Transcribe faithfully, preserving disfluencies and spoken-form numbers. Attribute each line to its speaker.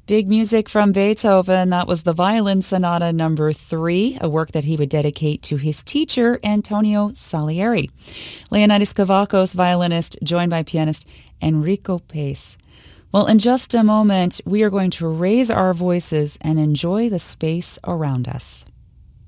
Speaker 1: Big music from Beethoven. That was the Violin Sonata number three, a work that he would dedicate to his teacher, Antonio Salieri. Leonidas Kavakos, violinist, joined by pianist Enrico Pace. Well, in just a moment, we are going to raise our voices and enjoy the space around us.